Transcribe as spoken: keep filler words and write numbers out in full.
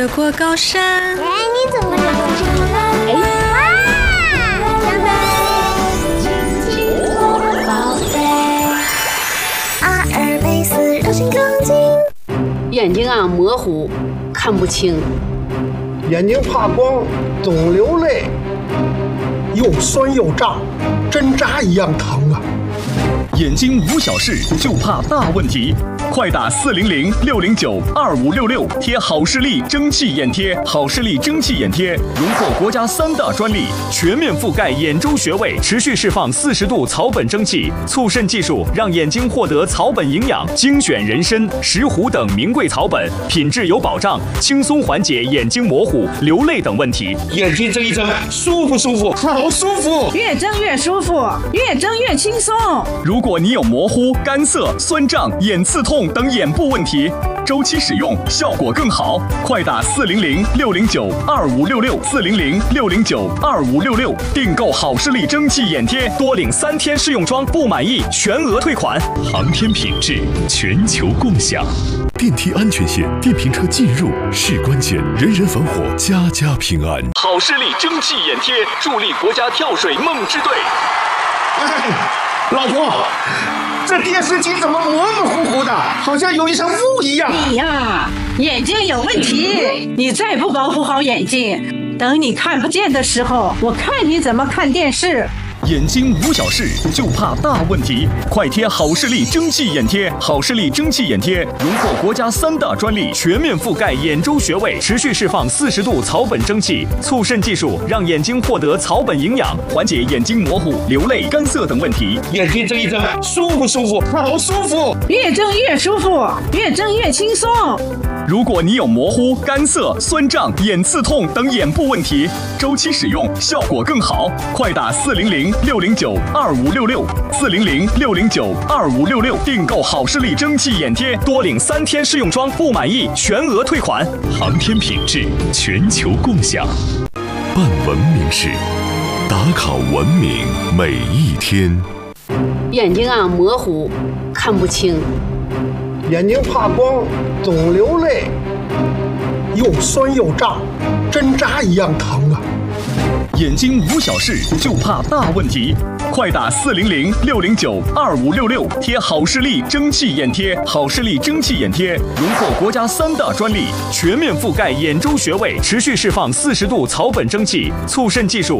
越过高山。 哎，你怎么这么笨？哎，哇！小贝，亲亲我宝贝，阿尔卑斯绕心钢筋。 眼睛啊模糊，看不清。 眼睛怕光，总流泪，又酸又胀，针扎一样疼啊！ 眼睛无小事，就怕大问题。快打四零零六零九二五六六贴好视力蒸汽眼贴，好视力蒸汽眼贴荣获国家三大专利，全面覆盖眼周穴位，持续释放四十度草本蒸汽，促渗技术让眼睛获得草本营养，精选人参、石斛等名贵草本，品质有保障，轻松缓解眼睛模糊、流泪等问题。 眼睛睁一睁，舒服舒服，好舒服， 越睁越舒服，越睁越轻松。 如果你有模糊、干涩、酸胀、眼刺痛等眼部问题，周期使用效果更好。快打四零零六零九二五六六四零零六零九二五六六订购好视力蒸汽眼贴，多领三天试用装，不满意全额退款。 航天品质，全球共享。电梯安全线，电瓶车进入是关键，人人防火，家家平安。 好视力蒸汽眼贴，助力国家跳水梦之队。 哎，老婆，这电视机怎么模模糊糊的，好像有一层雾一样？ 你呀，眼睛有问题，你再不保护好眼睛，等你看不见的时候，我看你怎么看电视。 眼睛无小事，就怕大问题。快贴好视力蒸汽眼贴，好视力蒸汽眼贴荣获国家三大专利，全面覆盖眼周穴位，持续释放四十度草本蒸汽，促渗技术让眼睛获得草本营养，缓解眼睛模糊、流泪、干涩等问题。 眼睛睁一睁，舒服舒服，好舒服， 越睁越舒服，越睁越轻松。 如果你有模糊、干涩、酸胀、眼刺痛等眼部问题，周期使用效果更好。快打四零零六零九二五六六四零零六零九二五六六订购好视力蒸汽眼贴，多领三天试用装，不满意全额退款。 航天品质，全球共享。办文明事，打卡文明每一天。 眼睛啊模糊，看不清。 眼睛怕光，总流泪，又酸又胀，针扎一样疼啊！ 眼睛无小事，就怕大问题。快打四零零六零九二五六六贴好视力蒸汽眼贴，好视力蒸汽眼贴荣获国家三大专利，全面覆盖眼周穴位，持续释放四十度草本蒸汽，促渗技术